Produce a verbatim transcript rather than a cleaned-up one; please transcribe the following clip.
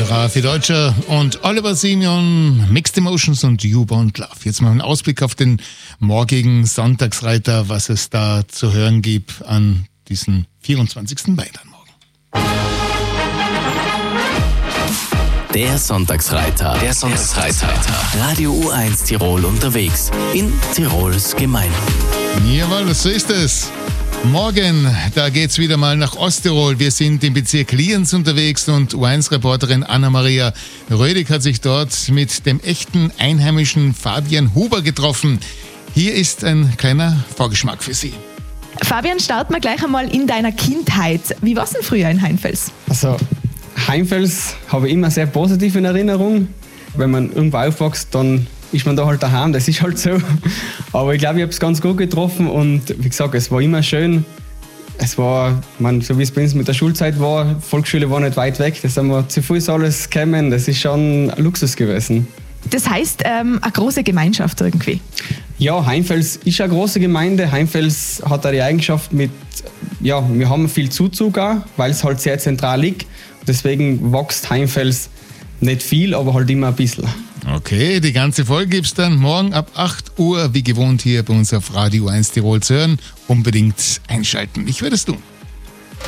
Raffi Deutscher und Oliver Simeon, Mixed Emotions und You Bond Love. Jetzt mal einen Ausblick auf den morgigen Sonntagsreiter, was es da zu hören gibt an diesen vierundzwanzigsten Mai dann morgen. Der Sonntagsreiter. Der Sonntagsreiter. Radio U eins Tirol unterwegs in Tirols Gemeinden. Jawohl, so ist es. Morgen, da geht's wieder mal nach Osttirol. Wir sind im Bezirk Lienz unterwegs und U eins Reporterin Anna-Maria Rödig hat sich dort mit dem echten Einheimischen Fabian Huber getroffen. Hier ist ein kleiner Vorgeschmack für Sie. Fabian, starten wir gleich einmal in deiner Kindheit. Wie war es denn früher in Heinfels? Also Heinfels habe ich immer sehr positiv in Erinnerung. Wenn man irgendwo aufwächst, dann ist man da halt daheim, das ist halt so. Aber ich glaube, ich habe es ganz gut getroffen und wie gesagt, es war immer schön. Es war, man, so wie es bei uns mit der Schulzeit war, Volksschule war nicht weit weg, da sind wir zu Fuß alles gekommen, das ist schon ein Luxus gewesen. Das heißt, ähm, eine große Gemeinschaft irgendwie? Ja, Heinfels ist eine große Gemeinde. Heinfels hat auch die Eigenschaft mit, ja, wir haben viel Zuzug auch, weil es halt sehr zentral liegt. Deswegen wächst Heinfels nicht viel, aber halt immer ein bisschen. Okay, die ganze Folge gibt's dann morgen ab acht Uhr, wie gewohnt hier bei uns auf Radio eins Tirol zu hören. Unbedingt einschalten. Ich werde es tun.